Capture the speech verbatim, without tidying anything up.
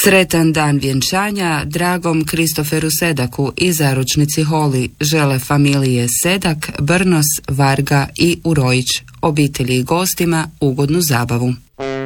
Sretan dan vjenčanja dragom Kristoferu Sedaku i zaručnici Holi žele familije Sedak, Brnos, Varga i Urojić, obitelji i gostima ugodnu zabavu.